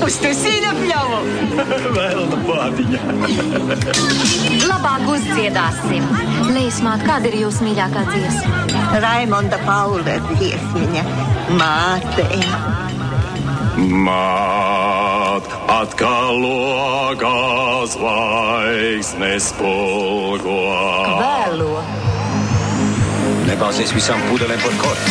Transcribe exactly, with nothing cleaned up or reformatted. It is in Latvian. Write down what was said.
Uztaisīja pļauju. Vēlna bādiņa. Labāk uzdziedāsim. Līsmāt, kāda ir jūsu mīļākā dziesma? Raimonda Paula dziesmiņa. Māte. Māt, atkal logā zvaigznes spulgo. Vēlo. Nebāzies visām pudelēm par kortu.